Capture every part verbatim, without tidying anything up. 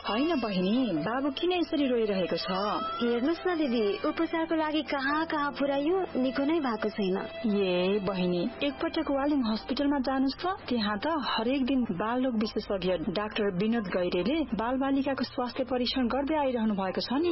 होइन बहिनी, बाबु किन यसरी रोइरहेको छ? हेर्नुस् न दिदी, उपचारको लागि कहाँ कहाँ पुर्यायो, निको नै भएको छैन। ए बहिनी, एकपटक वालिङ हस्पिटलमा जानुस् त। त्यहाँ त हरेक दिन बाल रोग विशेषज्ञ डाक्टर विनोद गैरेले बाल बालिकाको स्वास्थ्य परीक्षण गर्दै आइरहनु भएको छ नि।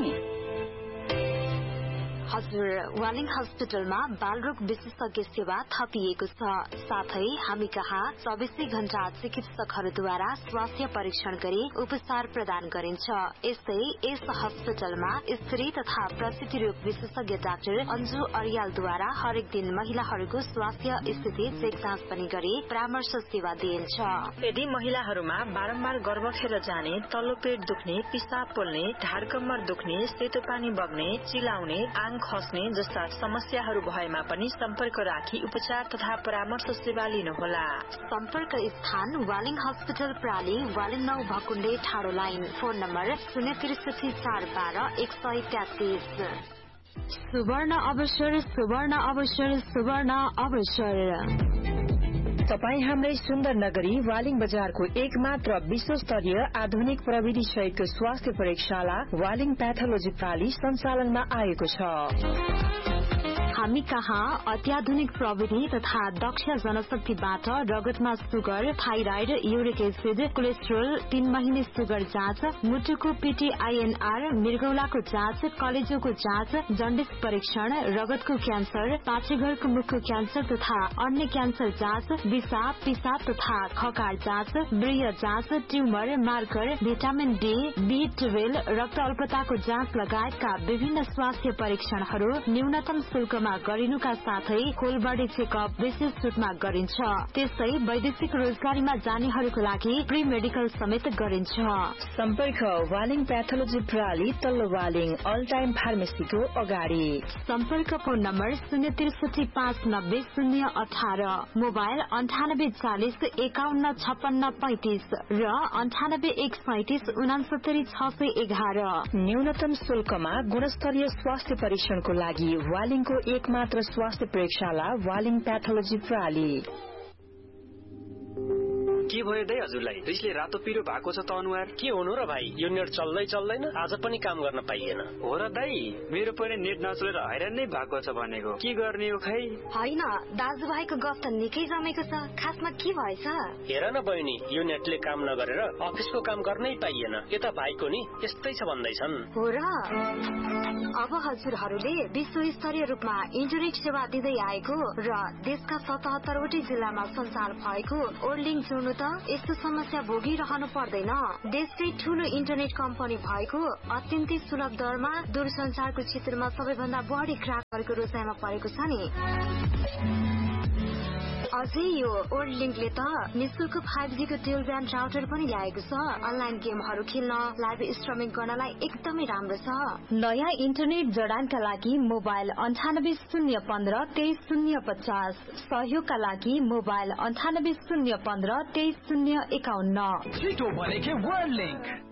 हजुर, वालिङ हस्पिटलमा बालरोग विशेषज्ञ सेवा थपिएको छ। साथै हामी कहाँ चौबिसै घण्टा चिकित्सकहरूद्वारा स्वास्थ्य परीक्षण गरी उपचार प्रदान गरिन्छ। यस्तै यस हस्पिटलमा स्त्री तथा प्रसूति रोग विशेषज्ञ डाक्टर अन्जु अर्यालद्वारा हरेक दिन महिलाहरूको स्वास्थ्य स्थिति चेक जाँच पनि गरी परामर्श सेवा दिइन्छ। यदि महिलाहरूमा बारम्बार गर्भ खेर जाने, तल्लो पेट दुख्ने, पिसाब पोल्ने, ढाड कम्मर दुख्ने, सेतो पानी बग्ने, चिलाउने, आङ खस्ने जस्ता समस्याहरू भएमा पनि सम्पर्क राखी उपचार तथा परामर्श सेवा लिनुहोला। सम्पर्क स्थान वालिङ हस्पिटल प्राली, वालिङ नौ भकुण्डे ठाडो लाइन। फोन नम्बर शून्य त्रिसठी चार बाह्र एक सय तेत्तीस। सुवर्ण अवसर, सुवर्ण अवसर, सुवर्ण अवसर। तपाई हाम्रै सुन्दर नगरी वालिङ बजारको एक मात्र विश्वस्तरीय आधुनिक प्रविधि सहितको स्वास्थ्य प्रयोगशाला वालिङ प्याथोलोजी प्राली सञ्चालनमा आएको छ। हामी कहाँ अत्याधुनिक प्रविधि तथा दक्ष जनशक्तिबाट रगतमा sugar, thyroid, uric acid, cholesterol, तीन महिने सुगर जाँच, मुटुको पीटीआईएनआर, मृगौलाको जाँच, कलेजोको जाँच, जन्डिस परीक्षण, रगतको क्यान्सर, पाचेघरको मुखको क्यान्सर तथा अन्य क्यान्सर जाँच, दिशा, पिसाब तथा खकार जाँच, वृय जाँच, tumour, marker, vitamin D, be twelve, रक्त अल्पताको जाँच लगायतका विभिन्न स्वास्थ्य परीक्षणहरू न्यूनतम शुल्कमा गरिनुका साथै होल बडी चेकअप विशेष छुटमा गरिन्छ। त्यस्तै वैदेशिक रोजगारीमा जानेहरूको लागि प्री मेडिकल समेत गरिन्छ। सम्पर्क वालिङ प्याथोलोजी प्राली, तल्लो वालिङ, अल टाइम फार्मेसीको अगाडि। सम्पर्क फोन नम्बर शून्य त्रिसठी पाँच नब्बे शून्य अठार, मोबाइल अन्ठानब्बे चालिस एकाउन्न छप्पन्न पैंतिस र अन्ठानब्बे एक सैतिस उनासत्तरी छ सय एघार। न्यूनतम शुल्कमा गुणस्तरीय स्वास्थ्य परीक्षणको लागि वालिङको एक मात्र स्वास्थ्य प्रयोगशाला वालिङ प्याथोलोजी प्राली। के भयो दाइ हजुरलाई? रिसले रातो पिरो भएको छ त अनुहार। के हुनु र भाइ? यो नेट चल्दै चल्दैन, आज पनि काम गर्न पाइएन। हो र दाइ, मेरो पनि नेट नचलेर हैरान नै भएको छ भनेको। के गर्ने हो खै? होइन, दाजुभाइको गफ त निकै जमेको छ। खासमा के भएछ? हेर न बहिनी, यो नेटले काम नगरेर अफिसको काम गर्नै पाइएन। यता भाइको नि यस्तै छ भन्दैछन्। हो र? अब हजुरहरूले विश्व स्तरीय रूपमा इन्टरनेट सेवा दिँदै आएको र देशका सतहत्तरवटै जिल्लामा सञ्चार भएको ओर्लिङ जोड्नु त यस्तो समस्या भोगिरहनु पर्दैन। देशकै ठूलो इन्टरनेट कम्पनी भएको अत्यन्तै सुलभ दरमा दूरसञ्चारको क्षेत्रमा सबैभन्दा बढी ग्राहकहरूको रोजाइमा परेको छ नि। अझै यो ओर्लिङले त निशुल्क फाइभ जी को ड्युल ब्यान्ड राउटर पनि ल्याएको छ। अनलाइन गेमहरू खेल्न, लाइभ स्ट्रिमिङ गर्नलाई एकदमै राम्रो छ। नयाँ इन्टरनेट जडानका लागि मोबाइल अन्ठानब्बे शून्य पन्ध्र तेइस शून्य पचास, सहयोगका लागि मोबाइल अन्ठानब्बे शून्य पन्ध्र तेइस शून्य एकाउन्न। छिटो भनेको वर्ल्ड लिंक